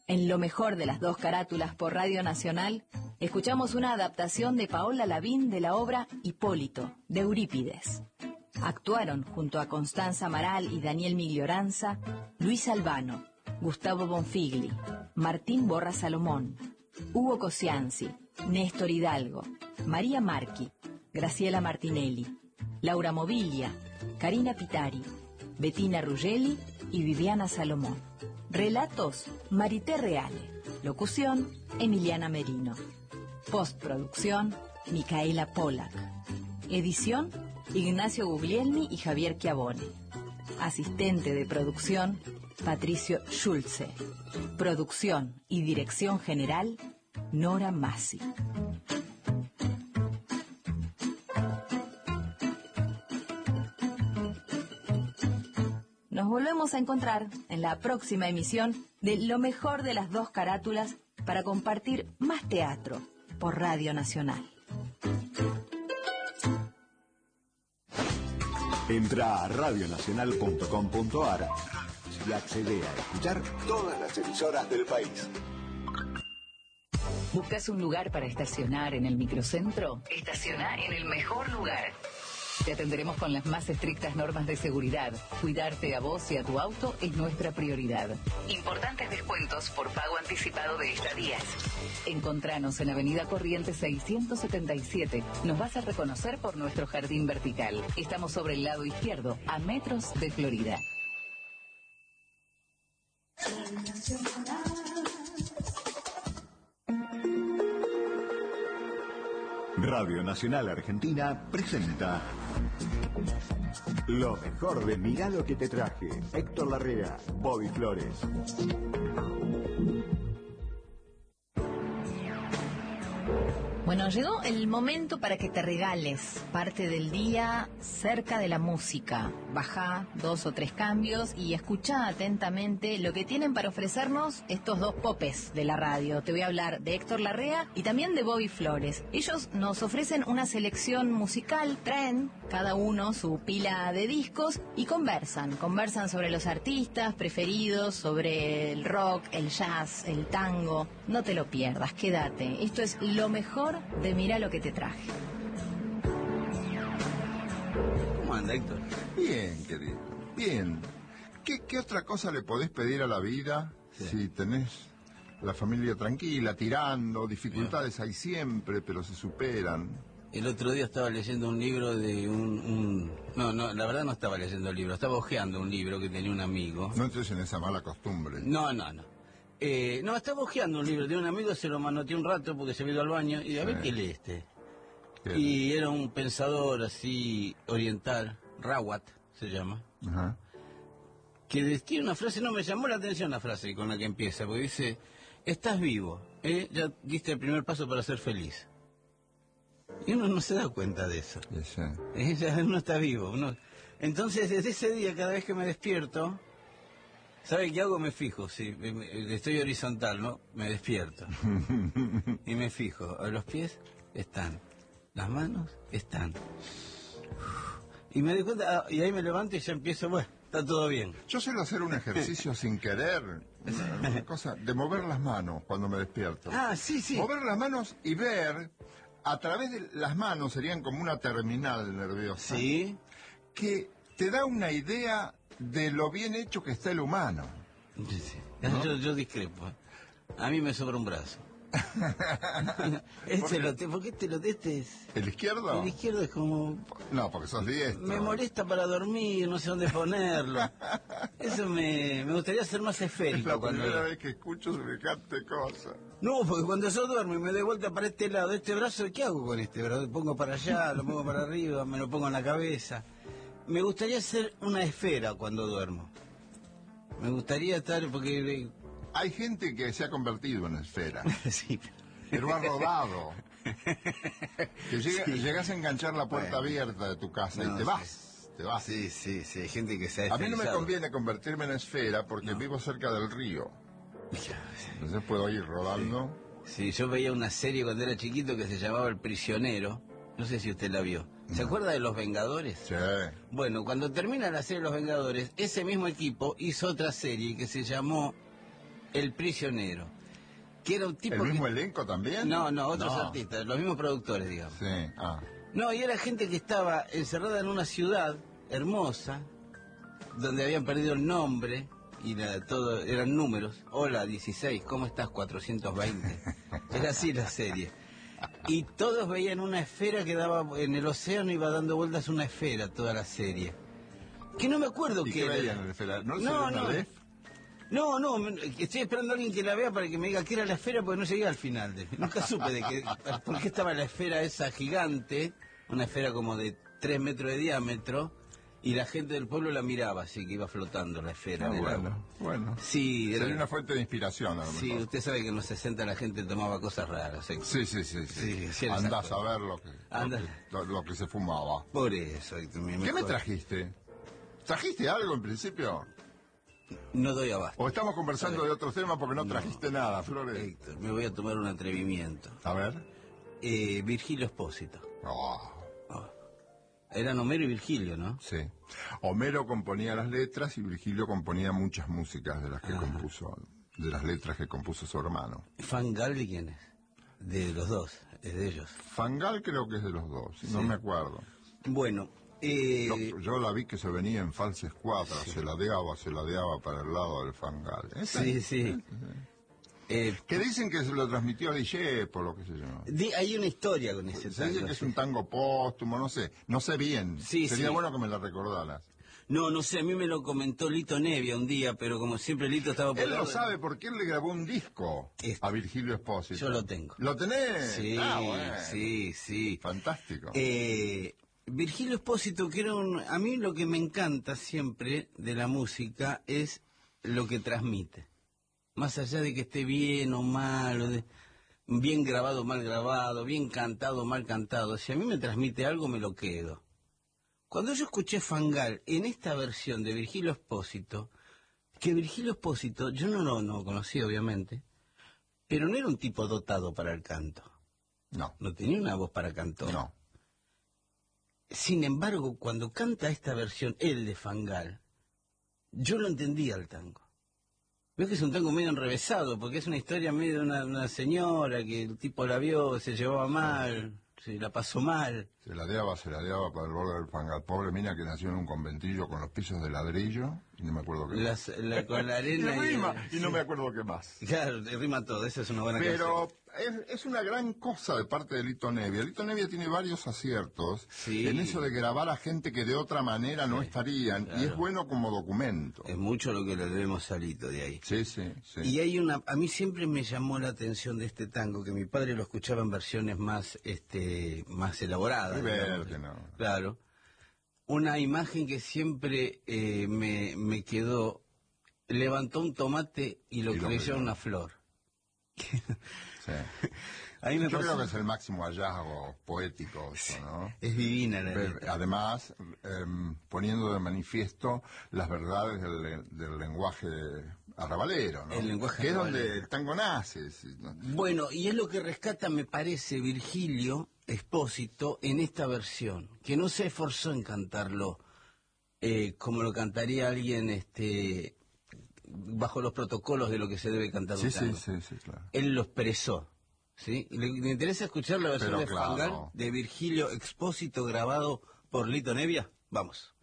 En Lo mejor de las dos carátulas por Radio Nacional, escuchamos una adaptación de Paola Lavín de la obra Hipólito, de Eurípides. Actuaron junto a Constanza Amaral y Daniel Miglioranza, Luis Albano, Gustavo Bonfigli, Martín Borra Salomón, Hugo Cosianzi, Néstor Hidalgo, María Marchi, Graciela Martinelli, Laura Mobilia, Karina Pitari, Bettina Ruggeli y Viviana Salomón. Relatos, Marité Reale. Locución, Emiliana Merino. Postproducción, Micaela Pollack. Edición, Ignacio Guglielmi y Javier Chiavone. Asistente de producción, Patricio Schulze. Producción y dirección general, Nora Massi. Nos volvemos a encontrar en la próxima emisión de Lo mejor de las dos carátulas para compartir más teatro por Radio Nacional. Entra a radionacional.com.ar y accede a escuchar todas las emisoras del país. ¿Buscas un lugar para estacionar en el microcentro? Estaciona en el mejor lugar. Te atenderemos con las más estrictas normas de seguridad. Cuidarte a vos y a tu auto es nuestra prioridad. Importantes descuentos por pago anticipado de estadías. Encontranos en Avenida Corrientes 677. Nos vas a reconocer por nuestro jardín vertical. Estamos sobre el lado izquierdo, a metros de Florida. Radio Nacional Argentina presenta Lo mejor de Mirá lo que te traje. Héctor Larrea, Bobby Flores. Bueno, llegó el momento para que te regales parte del día cerca de la música. Bajá 2 o 3 cambios y escuchá atentamente lo que tienen para ofrecernos estos dos popes de la radio. Te voy a hablar de Héctor Larrea y también de Bobby Flores. Ellos nos ofrecen una selección musical, traen cada uno su pila de discos y conversan sobre los artistas preferidos, sobre el rock, el jazz, el tango. No te lo pierdas, quédate. Esto es lo mejor de Mirá lo que te traje. ¿Cómo anda, Héctor? Bien, querido, bien. ¿Qué otra cosa le podés pedir a la vida si tenés la familia tranquila, tirando? Dificultades hay siempre, pero se superan. El otro día estaba leyendo un libro de No, la verdad no estaba leyendo el libro, estaba hojeando un libro que tenía un amigo. No entres en esa mala costumbre. No, estaba hojeando un libro de un amigo, se lo manoteé un rato porque se había ido al baño y a ver qué lee este. Y era un pensador así oriental, Rawat se llama. Ajá. Que tiene una frase, no me llamó la atención la frase con la que empieza, porque dice: estás vivo, ya diste el primer paso para ser feliz. Y uno no se da cuenta de eso. Ya uno está vivo. Entonces, desde ese día, cada vez que me despierto, ¿sabe qué hago? Me fijo, si estoy horizontal, ¿no? Me despierto. Y me fijo, a los pies están, las manos están. Y me doy cuenta, y ahí me levanto y ya empiezo, bueno, está todo bien. Yo suelo hacer un ejercicio sin querer, una cosa de mover las manos cuando me despierto. Sí. Mover las manos y ver, a través de las manos, serían como una terminal nerviosa. Sí. Que te da una idea de lo bien hecho que está el humano. Sí. ¿No? Yo discrepo. A mí me sobra un brazo. ¿Por qué este es? ¿El izquierdo? El izquierdo es como... No, porque sos diestro. Me molesta para dormir, no sé dónde ponerlo. Eso me gustaría ser más esférico. Es la primera vez que escucho semejante cosa. No, porque cuando yo duermo y me doy vuelta para este lado, este brazo, ¿qué hago con este brazo? Lo pongo para allá, lo pongo para arriba, me lo pongo en la cabeza. Me gustaría ser una esfera cuando duermo. Me gustaría estar, porque... Hay gente que se ha convertido en esfera. Sí. Pero ha rodado. Que llegas a enganchar la puerta abierta de tu casa y te vas. Sí, hay gente que se ha A mí no me conviene convertirme en esfera porque vivo cerca del río. Entonces puedo ir rodando. Sí, yo veía una serie cuando era chiquito que se llamaba El Prisionero. No sé si usted la vio. ¿Se acuerda de Los Vengadores? Sí. Bueno, cuando termina la serie Los Vengadores, ese mismo equipo hizo otra serie que se llamó El Prisionero, que era un tipo ¿El mismo elenco también? No, otros artistas, los mismos productores, digamos. Sí, No, y era gente que estaba encerrada en una ciudad hermosa, donde habían perdido el nombre, y todo eran números. Hola, 16, ¿cómo estás? 420. Era así la serie. Y todos veían una esfera que daba en el océano, iba dando vueltas una esfera toda la serie. Que no me acuerdo qué era. veían en la esfera? ¿No Estoy esperando a alguien que la vea para que me diga qué era la esfera, porque no llegué al final. Nunca supe por qué estaba la esfera esa gigante, una esfera como de 3 metros de diámetro, y la gente del pueblo la miraba, así que iba flotando la esfera. Bueno. Sí, sería una fuente de inspiración, a lo mejor. Sí, usted sabe que en los 60 la gente tomaba cosas raras. Sí. Andás a ver lo que se fumaba. Por eso. ¿Qué me trajiste? ¿Trajiste algo en principio? No doy abasto. ¿O estamos conversando de otros temas porque no trajiste nada, Flores? Héctor, me voy a tomar un atrevimiento. A ver. Virgilio Espósito. Oh. Eran Homero y Virgilio, ¿no? Sí. Homero componía las letras y Virgilio componía muchas músicas de las que compuso, de las letras que compuso su hermano. ¿Fangal de quién es? De los dos, es de ellos. Fangal creo que es de los dos, no me acuerdo. Bueno, yo la vi que se venía en falsas cuadras, se ladeaba para el lado del Fangal. Sí. Que dicen que se lo transmitió a Guille, por lo que se llama. Hay una historia con ese tango. Se dice que es un tango póstumo, no sé bien. Sería bueno que me la recordaras. No sé, a mí me lo comentó Lito Nevia un día, pero como siempre Lito estaba por él lo sabe porque él le grabó un disco a Virgilio Espósito. Yo lo tengo. ¿Lo tenés? Sí, bueno. Sí. Fantástico. Virgilio Espósito, que a mí lo que me encanta siempre de la música es lo que transmite. Más allá de que esté bien o mal, bien grabado o mal grabado, bien cantado o mal cantado, si a mí me transmite algo, me lo quedo. Cuando yo escuché Fangal en esta versión de Virgilio Espósito, que Virgilio Espósito, yo no lo conocía obviamente, pero no era un tipo dotado para el canto. No tenía una voz para cantor. No. Sin embargo, cuando canta esta versión, él de Fangal, yo lo entendía al tango. Veo que es un tango medio enrevesado, porque es una historia medio de una señora que el tipo la vio, se llevaba mal, se la pasó mal. Se ladeaba para el borde del Fangal. Pobre mina que nació en un conventillo con los pisos de ladrillo, y no me acuerdo qué más. Con la arena y no me acuerdo qué más. Claro, rima todo, esa es una buena canción. Pero es una gran cosa de parte de Lito Nevia. Lito Nevia tiene varios aciertos en eso de grabar a gente que de otra manera no estarían, claro. Y es bueno como documento. Es mucho lo que le debemos a Lito de ahí. Sí. Y hay a mí siempre me llamó la atención de este tango, que mi padre lo escuchaba en versiones más elaboradas. Que no. Claro. Una imagen que siempre me quedó: levantó un tomate y lo creyó una flor. Sí. Yo creo que es el máximo hallazgo poético, eso, ¿no? Es divina la letra. Además, poniendo de manifiesto las verdades del lenguaje arrabalero, ¿no? El lenguaje que arrabalero. Es donde el tango nace. ¿No? Bueno, y es lo que rescata, me parece, Virgilio Espósito en esta versión, que no se esforzó en cantarlo como lo cantaría alguien bajo los protocolos de lo que se debe cantar un tango. Sí, claro. Él lo expresó, ¿sí? Le interesa escuchar la versión de Fangal de Virgilio Espósito grabado por Lito Nevia. Vamos.